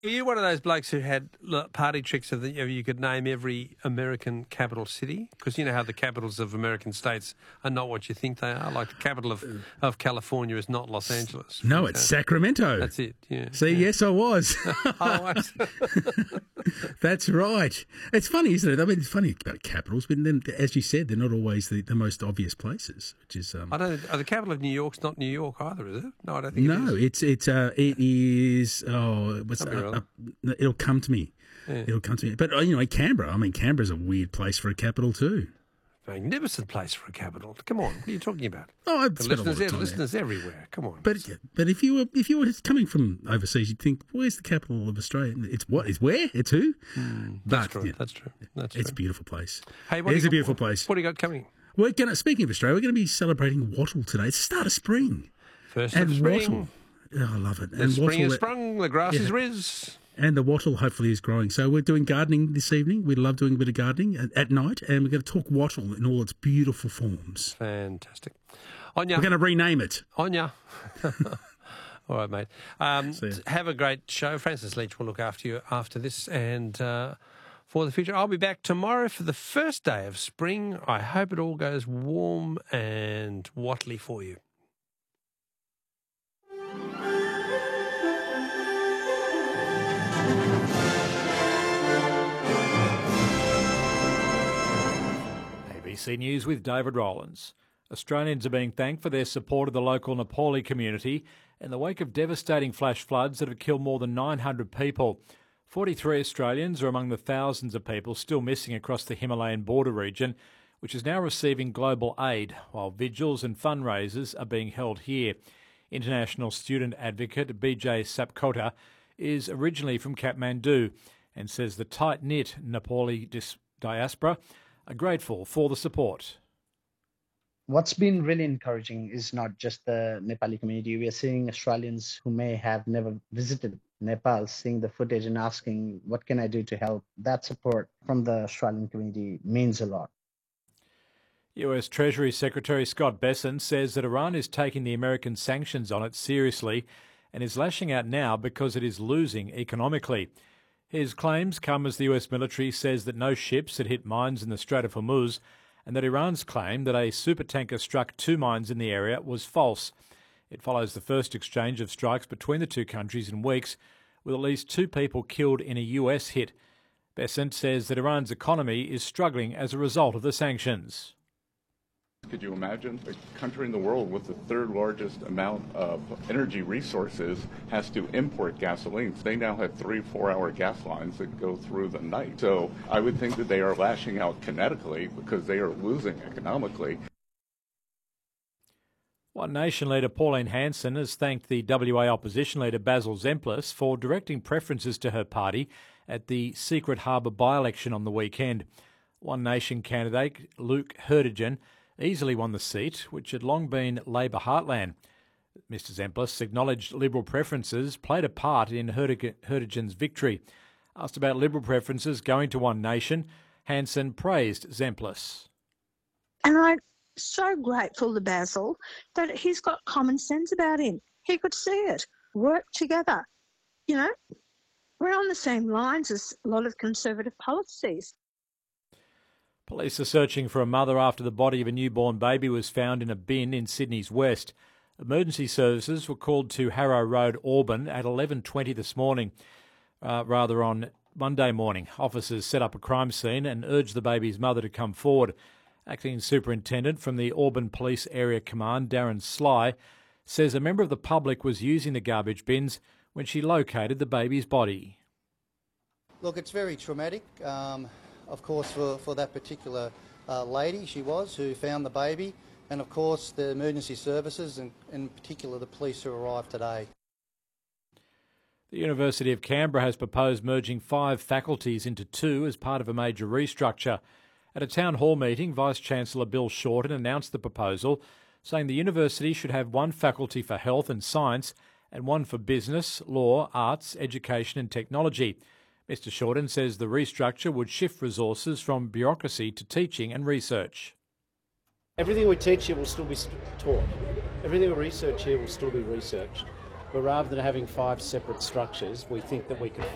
Are you one of those blokes who had party tricks of you could name every American capital city? Because you know how the capitals of American states are not what you think they are. Like the capital of California is not Los Angeles. No, it's Sacramento. That's it, yeah. See, yes, I was. That's right. It's funny, isn't it? I mean, it's funny about capitals, but then, as you said, they're not always the most obvious places, which is... I don't know, the capital of New York's not New York either, is it? No, I don't think it is. It is... Oh, it'll come to me. Yeah. It'll come to me. But, Canberra. I mean, Canberra's a weird place for a capital too. Magnificent place for a capital. Come on, what are you talking about? Oh, I've spent listeners everywhere. Come on. But if you were coming from overseas, you'd think, where's the capital of Australia? It's what? It's where? It's who? That's true. That's true. It's a beautiful place. Hey, it's a beautiful place. What do you got coming? Speaking of Australia, we're going to be celebrating wattle today. It's the start of spring. First of spring. Wattle. Oh, I love it. The spring has sprung. The grass is riz. And the wattle hopefully is growing. So we're doing gardening this evening. We love doing a bit of gardening at night, and we're going to talk wattle in all its beautiful forms. Fantastic. Anya. We're going to rename it. Anya. All right, mate. Have a great show. Francis Leach will look after you after this and for the future. I'll be back tomorrow for the first day of spring. I hope it all goes warm and wattly for you. ABC News with David Rowlands. Australians are being thanked for their support of the local Nepali community in the wake of devastating flash floods that have killed more than 900 people. 43 Australians are among the thousands of people still missing across the Himalayan border region, which is now receiving global aid, while vigils and fundraisers are being held here. International student advocate Bijay Sapkota is originally from Kathmandu and says the tight-knit Nepali diaspora are grateful for the support. What's been really encouraging is not just the Nepali community. We are seeing Australians who may have never visited Nepal seeing the footage and asking, what can I do to help? That support from the Australian community means a lot. US Treasury Secretary Scott Bessent says that Iran is taking the American sanctions on it seriously and is lashing out now because it is losing economically. His claims come as the US military says that no ships had hit mines in the Strait of Hormuz and that Iran's claim that a supertanker struck 2 mines in the area was false. It follows the first exchange of strikes between the two countries in weeks, with at least 2 people killed in a US hit. Bessent says that Iran's economy is struggling as a result of the sanctions. Could you imagine a country in the world with the 3rd largest amount of energy resources has to import gasoline? They now have 3-4-hour gas lines that go through the night. So I would think that they are lashing out kinetically because they are losing economically. One Nation leader Pauline Hanson has thanked the WA opposition leader Basil Zemplis for directing preferences to her party at the Secret Harbour by-election on the weekend. One Nation candidate Luke Hurtigan easily won the seat, which had long been Labor heartland. Mr Zemplis acknowledged Liberal preferences played a part in Hurtigan's victory. Asked about Liberal preferences going to One Nation, Hanson praised Zemplis. And I'm so grateful to Basil that he's got common sense about him. He could see it, work together. You know, we're on the same lines as a lot of Conservative policies. Police are searching for a mother after the body of a newborn baby was found in a bin in Sydney's west. Emergency services were called to Harrow Road, Auburn at 11:20 this morning, on Monday morning. Officers set up a crime scene and urged the baby's mother to come forward. Acting Superintendent from the Auburn Police Area Command, Darren Sly, says a member of the public was using the garbage bins when she located the baby's body. Look, it's very traumatic. Of course, for that particular lady who found the baby, and of course the emergency services and in particular the police who arrived today. The University of Canberra has proposed merging 5 faculties into 2 as part of a major restructure. At a town hall meeting, Vice-Chancellor Bill Shorten announced the proposal, saying the university should have 1 faculty for health and science and 1 for business, law, arts, education and technology. Mr Shorten says the restructure would shift resources from bureaucracy to teaching and research. Everything we teach here will still be taught. Everything we research here will still be researched. But rather than having 5 separate structures, we think that we can